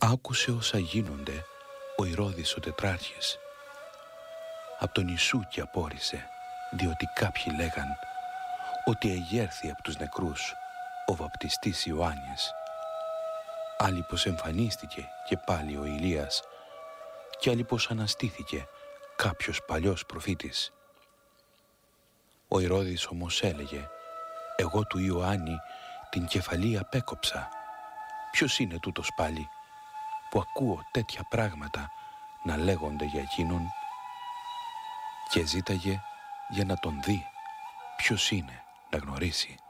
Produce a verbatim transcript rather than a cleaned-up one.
άκουσε όσα γίνονται ο Ηρώδης ο τετράρχης. Απ' τον Ιησού και απόρρισε, διότι κάποιοι λέγαν ότι εγέρθη από τους νεκρούς ο βαπτιστής Ιωάννης. Άλλοι πως εμφανίστηκε και πάλι ο Ηλίας και άλλοι πως αναστήθηκε κάποιος παλιός προφήτης. Ο Ηρώδης όμως έλεγε, εγώ του Ιωάννη την κεφαλή απέκοψα. Ποιος είναι τούτος πάλι που ακούω τέτοια πράγματα να λέγονται για εκείνον? Και ζήταγε για να τον δει ποιος είναι, να γνωρίσει.